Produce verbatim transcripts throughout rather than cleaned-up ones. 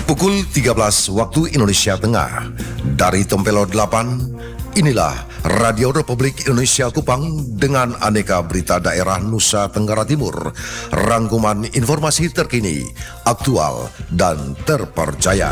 Pukul tiga belas waktu Indonesia Tengah. Dari Tempelo delapan, inilah Radio Republik Indonesia Kupang dengan aneka berita daerah Nusa Tenggara Timur. Rangkuman informasi terkini, aktual, dan terpercaya.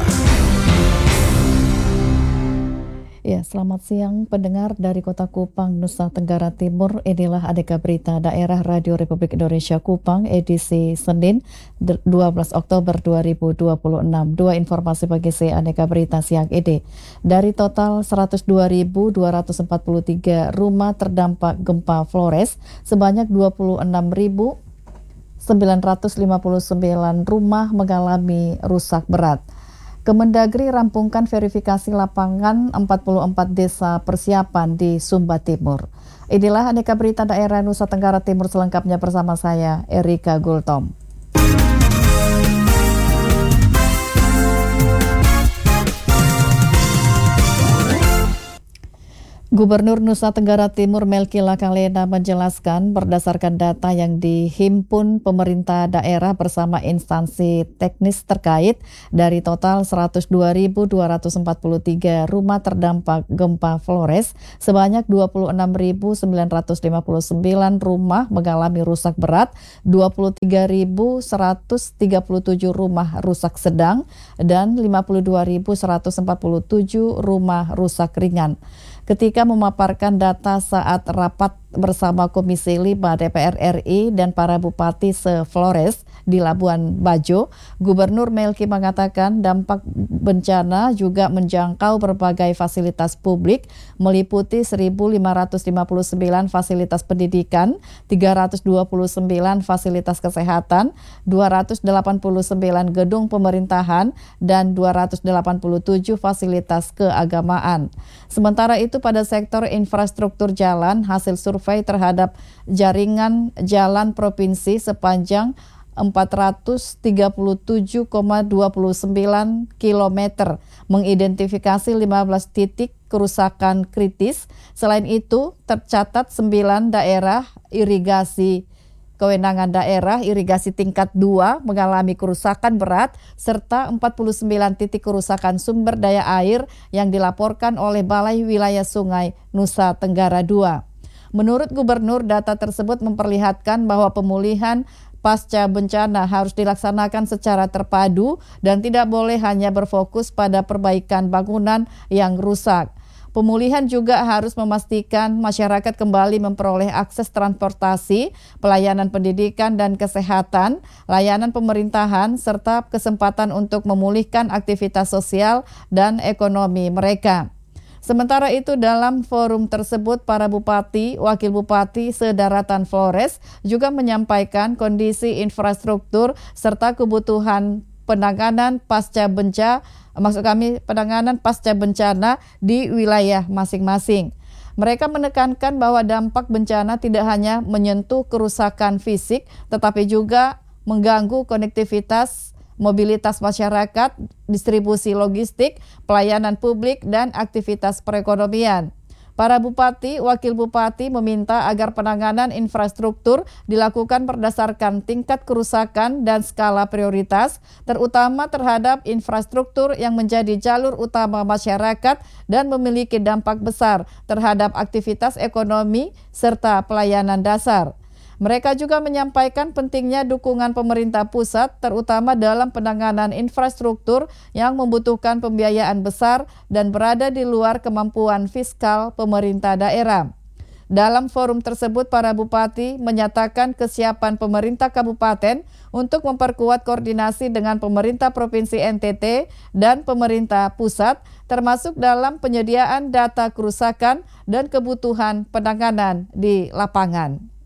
Ya, selamat siang pendengar dari Kota Kupang, Nusa Tenggara Timur. Inilah aneka berita daerah Radio Republik Indonesia Kupang edisi Senin dua belas Oktober dua ribu dua puluh enam. Dua informasi bagi saya aneka berita siang ini. Dari total seratus dua ribu dua ratus empat puluh tiga rumah terdampak gempa Flores, sebanyak dua puluh enam ribu sembilan ratus lima puluh sembilan rumah mengalami rusak berat. Kemendagri rampungkan verifikasi lapangan empat puluh empat desa persiapan di Sumba Timur. Inilah aneka berita daerah Nusa Tenggara Timur selengkapnya bersama saya, Erika Gultom. Gubernur Nusa Tenggara Timur Melki Lakalena menjelaskan berdasarkan data yang dihimpun pemerintah daerah bersama instansi teknis terkait, dari total seratus dua ribu dua ratus empat puluh tiga rumah terdampak gempa Flores, sebanyak dua puluh enam ribu sembilan ratus lima puluh sembilan rumah mengalami rusak berat, dua puluh tiga ribu seratus tiga puluh tujuh rumah rusak sedang, dan lima puluh dua ribu seratus empat puluh tujuh rumah rusak ringan. Ketika memaparkan data saat rapat bersama Komisi lima D P R R I dan para bupati se-Flores di Labuan Bajo, Gubernur Melki mengatakan dampak bencana juga menjangkau berbagai fasilitas publik, meliputi seribu lima ratus lima puluh sembilan fasilitas pendidikan, tiga ratus dua puluh sembilan fasilitas kesehatan, dua ratus delapan puluh sembilan gedung pemerintahan, dan dua ratus delapan puluh tujuh fasilitas keagamaan. Sementara itu pada sektor infrastruktur jalan, hasil survei terhadap jaringan jalan provinsi sepanjang empat ratus tiga puluh tujuh koma dua sembilan kilometer mengidentifikasi lima belas titik kerusakan kritis. Selain itu, tercatat sembilan daerah irigasi kewenangan daerah irigasi tingkat dua mengalami kerusakan berat, serta empat puluh sembilan titik kerusakan sumber daya air yang dilaporkan oleh Balai Wilayah Sungai Nusa Tenggara dua. Menurut Gubernur, data tersebut memperlihatkan bahwa pemulihan pasca bencana harus dilaksanakan secara terpadu dan tidak boleh hanya berfokus pada perbaikan bangunan yang rusak. Pemulihan juga harus memastikan masyarakat kembali memperoleh akses transportasi, pelayanan pendidikan dan kesehatan, layanan pemerintahan, serta kesempatan untuk memulihkan aktivitas sosial dan ekonomi mereka. Sementara itu, dalam forum tersebut, para bupati, wakil bupati sedaratan Flores juga menyampaikan kondisi infrastruktur serta kebutuhan penanganan pasca bencana, maksud kami penanganan pasca bencana di wilayah masing-masing. Mereka menekankan bahwa dampak bencana tidak hanya menyentuh kerusakan fisik, tetapi juga mengganggu konektivitas, mobilitas masyarakat, distribusi logistik, pelayanan publik, dan aktivitas perekonomian. Para bupati, wakil bupati meminta agar penanganan infrastruktur dilakukan berdasarkan tingkat kerusakan dan skala prioritas, terutama terhadap infrastruktur yang menjadi jalur utama masyarakat dan memiliki dampak besar terhadap aktivitas ekonomi serta pelayanan dasar. Mereka juga menyampaikan pentingnya dukungan pemerintah pusat, terutama dalam penanganan infrastruktur yang membutuhkan pembiayaan besar dan berada di luar kemampuan fiskal pemerintah daerah. Dalam forum tersebut, para bupati menyatakan kesiapan pemerintah kabupaten untuk memperkuat koordinasi dengan pemerintah Provinsi N T T dan pemerintah pusat, termasuk dalam penyediaan data kerusakan dan kebutuhan penanganan di lapangan.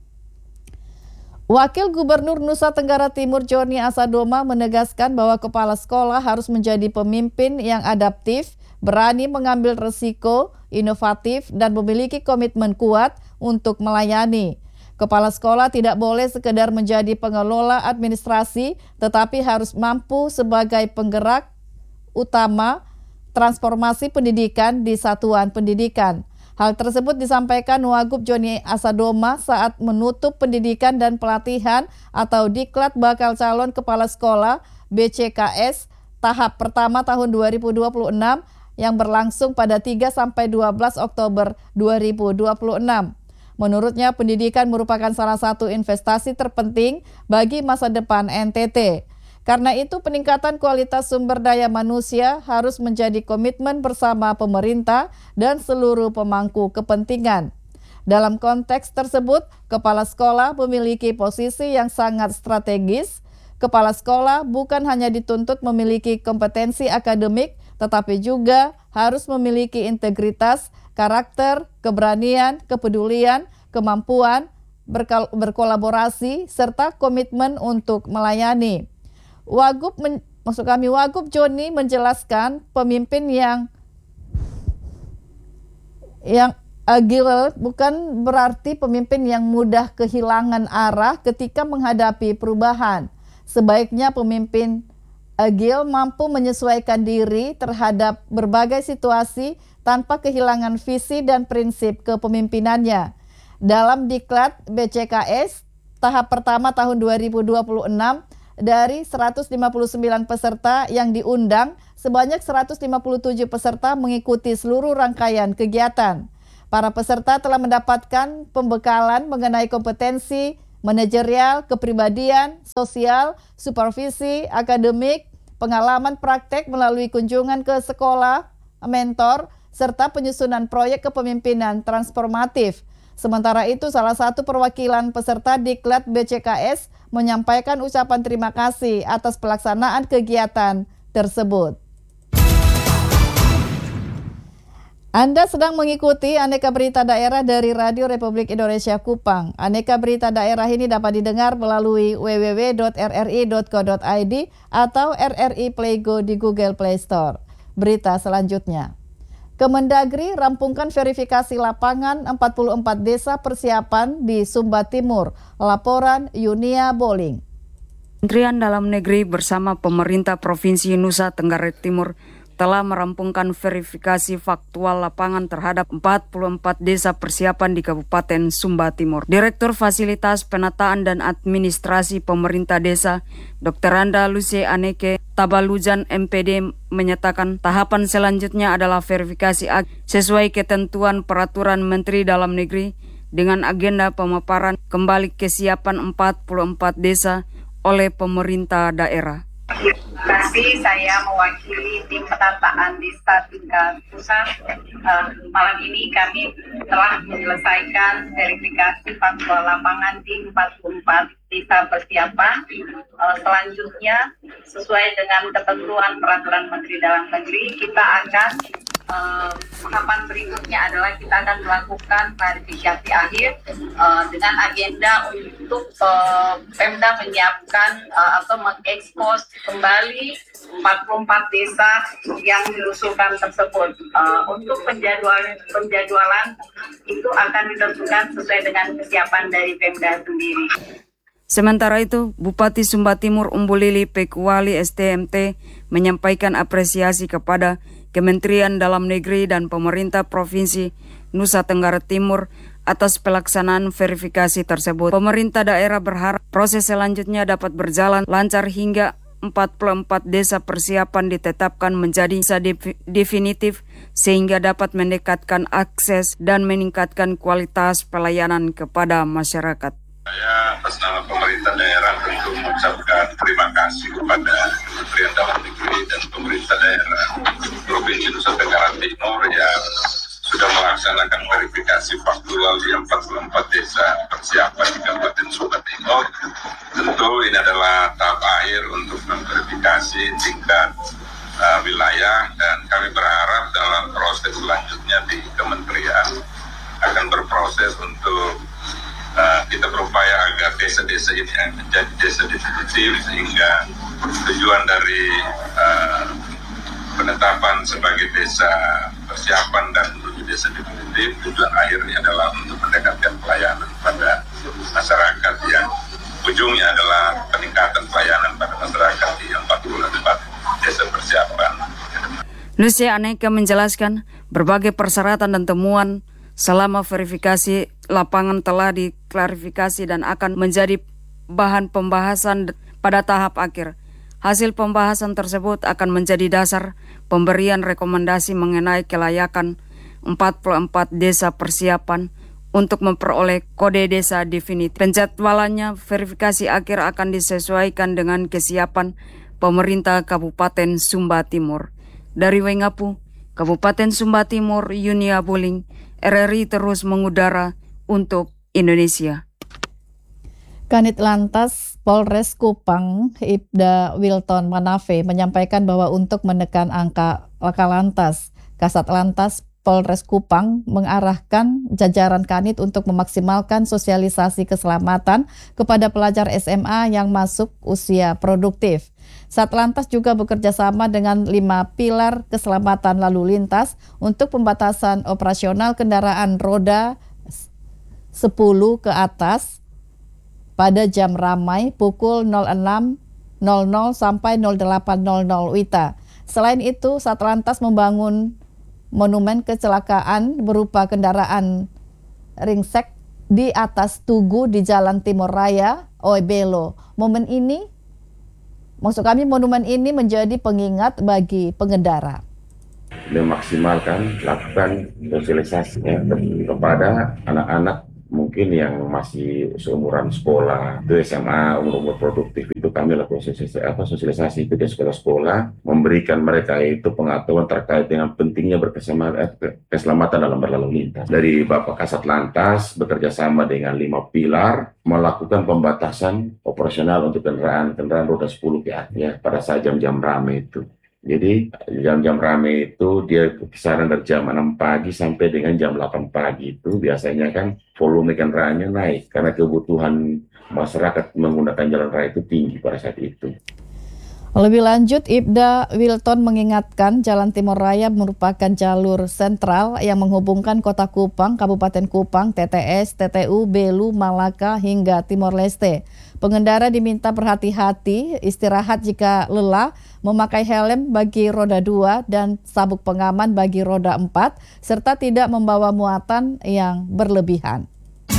Wakil Gubernur Nusa Tenggara Timur Joni Asadoma menegaskan bahwa kepala sekolah harus menjadi pemimpin yang adaptif, berani mengambil risiko, inovatif, dan memiliki komitmen kuat untuk melayani. Kepala sekolah tidak boleh sekedar menjadi pengelola administrasi, tetapi harus mampu sebagai penggerak utama transformasi pendidikan di satuan pendidikan. Hal tersebut disampaikan Wagub Joni Asadoma saat menutup pendidikan dan pelatihan atau diklat bakal calon kepala sekolah B C K S tahap pertama tahun dua ribu dua puluh enam yang berlangsung pada tiga sampai dua belas Oktober dua ribu dua puluh enam. Menurutnya, pendidikan merupakan salah satu investasi terpenting bagi masa depan N T T. Karena itu, peningkatan kualitas sumber daya manusia harus menjadi komitmen bersama pemerintah dan seluruh pemangku kepentingan. Dalam konteks tersebut, kepala sekolah memiliki posisi yang sangat strategis. Kepala sekolah bukan hanya dituntut memiliki kompetensi akademik, tetapi juga harus memiliki integritas, karakter, keberanian, kepedulian, kemampuan, berkol- berkolaborasi, serta komitmen untuk melayani. Wagub, men- maksud kami Wagub Joni menjelaskan pemimpin yang yang agil bukan berarti pemimpin yang mudah kehilangan arah ketika menghadapi perubahan. Sebaiknya pemimpin agil mampu menyesuaikan diri terhadap berbagai situasi tanpa kehilangan visi dan prinsip kepemimpinannya. Dalam Diklat B C K S tahap pertama tahun dua ribu dua puluh enam, dari seratus lima puluh sembilan peserta yang diundang, sebanyak seratus lima puluh tujuh peserta mengikuti seluruh rangkaian kegiatan. Para peserta telah mendapatkan pembekalan mengenai kompetensi manajerial, kepribadian, sosial, supervisi, akademik, pengalaman praktek melalui kunjungan ke sekolah, mentor, serta penyusunan proyek kepemimpinan transformatif. Sementara itu, salah satu perwakilan peserta Diklat B C K S menyampaikan ucapan terima kasih atas pelaksanaan kegiatan tersebut. Anda sedang mengikuti Aneka Berita Daerah dari Radio Republik Indonesia Kupang. Aneka Berita Daerah ini dapat didengar melalui w w w dot r r i dot co dot i d atau R R I Play Go di Google Play Store. Berita selanjutnya. Kemendagri rampungkan verifikasi lapangan empat puluh empat desa persiapan di Sumba Timur. Laporan Yunia Boling. Kementerian Dalam Negeri bersama pemerintah Provinsi Nusa Tenggara Timur telah merampungkan verifikasi faktual lapangan terhadap empat puluh empat desa persiapan di Kabupaten Sumba Timur. Direktur Fasilitas Penataan dan Administrasi Pemerintah Desa, Dokter Randa Lucy Aneke Tabalujan M P D menyatakan tahapan selanjutnya adalah verifikasi sesuai ketentuan Peraturan Menteri Dalam Negeri dengan agenda pemaparan kembali kesiapan empat puluh empat desa oleh pemerintah daerah. Terima kasih, saya mewakili tim penataan desa tingkat pusat. Uh, malam ini kami telah menyelesaikan verifikasi faktual lapangan di empat puluh empat desa persiapan. Uh, selanjutnya, sesuai dengan ketentuan Peraturan Menteri Dalam Negeri, kita akan uh, tahapan berikutnya adalah kita akan melakukan klarifikasi akhir uh, dengan agenda untuk uh, Pemda menyiapkan uh, atau mengekspos kembali empat puluh empat desa yang diusulkan tersebut. Uh, untuk penjadwalan penjadwalan itu akan ditentukan sesuai dengan kesiapan dari Pemda sendiri. Sementara itu, Bupati Sumba Timur Umbulili Pekuali S T M T menyampaikan apresiasi kepada Kementerian Dalam Negeri dan pemerintah Provinsi Nusa Tenggara Timur atas pelaksanaan verifikasi tersebut. Pemerintah daerah berharap proses selanjutnya dapat berjalan lancar hingga empat puluh empat desa persiapan ditetapkan menjadi desa definitif sehingga dapat mendekatkan akses dan meningkatkan kualitas pelayanan kepada masyarakat. Saya atas nama pemerintah daerah tentu mengucapkan terima kasih kepada Kementerian Dalam Negeri dan pemerintah daerah Provinsi Nusa Tenggara Timur yang sudah melaksanakan verifikasi faktual di empat puluh empat desa persiapan di Kabupaten Sumba Timur. Tentu ini adalah tahap akhir untuk memverifikasi tingkat uh, wilayah dan kami berharap dalam proses selanjutnya di kementerian akan berproses untuk Uh, kita berupaya agar desa-desa ini menjadi desa definitif sehingga tujuan dari uh, penetapan sebagai desa persiapan dan menuju desa definitif tujuan akhirnya adalah untuk mendekatkan pelayanan pada masyarakat yang ujungnya adalah peningkatan pelayanan pada masyarakat di empat puluh empat desa persiapan. Lucy Aneka menjelaskan berbagai persyaratan dan temuan selama verifikasi lapangan telah diklarifikasi dan akan menjadi bahan pembahasan pada tahap akhir. Hasil pembahasan tersebut akan menjadi dasar pemberian rekomendasi mengenai kelayakan empat puluh empat desa persiapan untuk memperoleh kode desa definitif. Penjadwalannya verifikasi akhir akan disesuaikan dengan kesiapan pemerintah Kabupaten Sumba Timur. Dari Wengapu, Kabupaten Sumba Timur, Yunia Buling, R R I terus mengudara untuk Indonesia. Kanit Lantas Polres Kupang, Ibda Wilton Manafe, menyampaikan bahwa untuk menekan angka laka lantas, Kasat Lantas Polres Kupang mengarahkan jajaran Kanit untuk memaksimalkan sosialisasi keselamatan kepada pelajar S M A yang masuk usia produktif. Satlantas juga bekerja sama dengan lima pilar keselamatan lalu lintas untuk pembatasan operasional kendaraan roda sepuluh ke atas pada jam ramai pukul nol enam nol nol sampai nol delapan nol nol W I T A. Selain itu, Satlantas membangun monumen kecelakaan berupa kendaraan ringsek di atas tugu di Jalan Timur Raya, Oebelo. Momen ini, maksud kami monumen ini menjadi pengingat bagi pengendara. Memaksimalkan, lakukan sosialisasi ya, kepada anak-anak mungkin yang masih seumuran sekolah, itu S M A, umur-umur produktif, itu kami lakukan sosialisasi, apa, sosialisasi itu di sekolah-sekolah, memberikan mereka itu pengetahuan terkait dengan pentingnya berkeselamatan dalam berlalu lintas. Dari Bapak Kasat Lantas bekerja sama dengan lima pilar, melakukan pembatasan operasional untuk kendaraan-kendaraan roda sepuluh ke atas ya, pada saat jam-jam ramai itu. Jadi jam-jam ramai itu dia kisaran dari jam enam pagi sampai dengan jam delapan pagi itu biasanya kan volume kendaraannya naik karena kebutuhan masyarakat menggunakan jalan raya itu tinggi pada saat itu. Lebih lanjut, Ibda Wilton mengingatkan Jalan Timur Raya merupakan jalur sentral yang menghubungkan Kota Kupang, Kabupaten Kupang, T T S, T T U, Belu, Malaka hingga Timor Leste. Pengendara diminta berhati-hati, istirahat jika lelah, memakai helm bagi roda dua dan sabuk pengaman bagi roda empat, serta tidak membawa muatan yang berlebihan.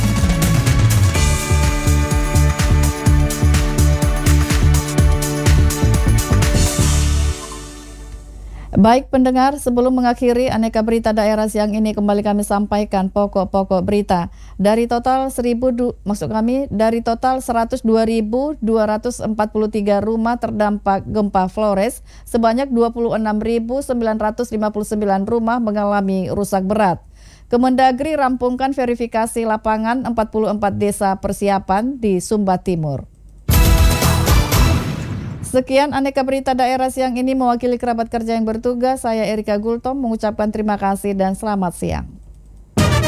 Baik pendengar, sebelum mengakhiri aneka berita daerah siang ini, kembali kami sampaikan pokok-pokok berita. Dari total seribu maksud kami dari total seratus dua ribu dua ratus empat puluh tiga rumah terdampak gempa Flores, sebanyak dua puluh enam ribu sembilan ratus lima puluh sembilan rumah mengalami rusak berat. Kemendagri rampungkan verifikasi lapangan empat puluh empat desa persiapan di Sumba Timur. Sekian aneka berita daerah siang ini, mewakili kerabat kerja yang bertugas, saya Erika Gultom mengucapkan terima kasih dan selamat siang.